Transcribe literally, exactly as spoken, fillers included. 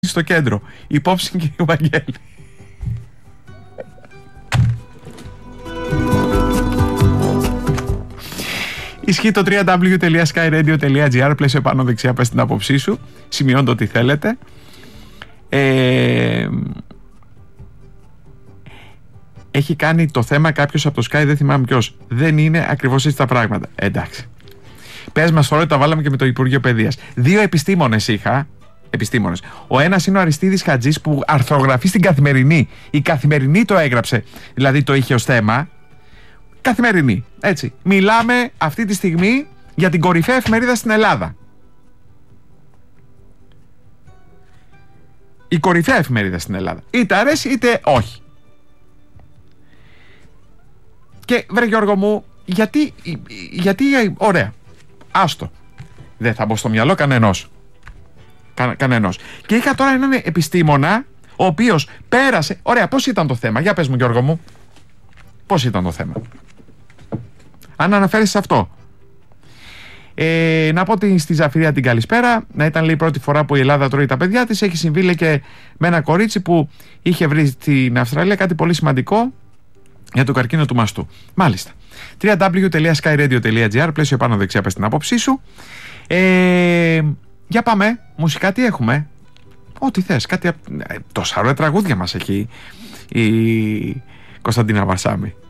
στο κέντρο. Υπόψη και ο Βαγγέλη. Ισχύει το double-u double-u double-u τελεία sky radio τελεία gr. Πλαίσιο πάνω δεξιά, πες την άποψή σου. Σημειώνω ό,τι θέλετε. Ε... Έχει κάνει το θέμα κάποιος από το Sky, δεν θυμάμαι ποιος. Δεν είναι ακριβώς έτσι τα πράγματα. Ε, εντάξει. Πες μας φορά ότι τα βάλαμε και με το Υπουργείο Παιδείας. Δύο επιστήμονες είχα. Επιστήμονες. Ο ένας είναι ο Αριστίδης Χατζής που αρθρογραφεί στην Καθημερινή. Η Καθημερινή το έγραψε. Δηλαδή το είχε ως θέμα. Καθημερινή. Έτσι. Μιλάμε αυτή τη στιγμή για την κορυφαία εφημερίδα στην Ελλάδα. Η κορυφαία εφημερίδα στην Ελλάδα. Είτε αρέσει είτε όχι. Και βρε Γιώργο μου, γιατί, γιατί ωραία, άστο. Δεν θα μπω στο μυαλό κανενός. Κα, κανενός. Και είχα τώρα έναν επιστήμονα, ο οποίος πέρασε, ωραία, πώς ήταν το θέμα, για πες μου Γιώργο μου. Πώς ήταν το θέμα. Αν αναφέρεσαι σε αυτό. Ε, να πω ότι στη Ζαφυρία την καλησπέρα. Να ήταν λέει η πρώτη φορά που η Ελλάδα τρώει τα παιδιά της. Έχει συμβεί λέει και με ένα κορίτσι που είχε βρει στην Αυστραλία κάτι πολύ σημαντικό για το καρκίνο του μαστού. Μάλιστα. double-u double-u double-u τελεία sky radio τελεία gr. Πλαίσιο πάνω δεξιά, πες την άποψή σου. Ε, για πάμε. Μουσικά τι έχουμε. Ό,τι θες. Κάτι, τόσα ωραία τραγούδια μας έχει η Κωνσταντίνα Βαρσάμι.